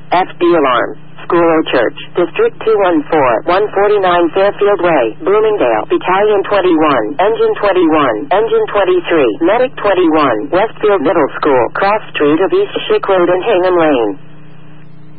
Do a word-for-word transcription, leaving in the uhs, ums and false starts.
F D Alarm. School or Church. District two one four, one forty-nine Fairfield Way, Bloomingdale. Battalion twenty-one, Engine twenty-one, Engine twenty-three, Medic twenty-one, Westfield Middle School, Cross Street of East Schick Road and Hingham Lane.